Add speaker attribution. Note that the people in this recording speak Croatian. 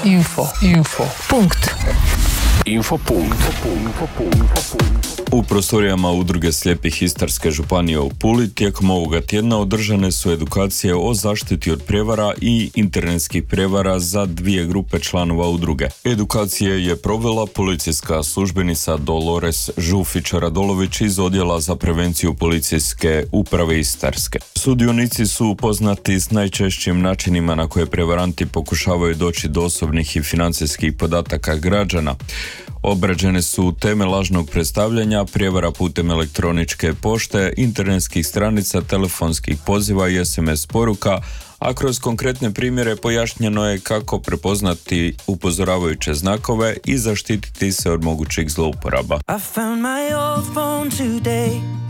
Speaker 1: U prostorijama Udruge slijepih Istarske županije u Puli tijekom ovoga tjedna održane su edukacije o zaštiti od prijevara i internetskih prijevara za 2 grupe članova udruge. Edukacije je provela policijska službenica Dolores Žufić-Radolović iz Odjela za prevenciju policijske uprave Istarske. Sudionici su upoznati s najčešćim načinima na koje prevaranti pokušavaju doći do osobnih i financijskih podataka građana. Obrađene su teme lažnog predstavljanja, prijevara putem elektroničke pošte, internetskih stranica, telefonskih poziva i SMS poruka, a kroz konkretne primjere pojašnjeno je kako prepoznati upozoravajuće znakove i zaštititi se od mogućih zlouporaba.
Speaker 2: I found my old phone today.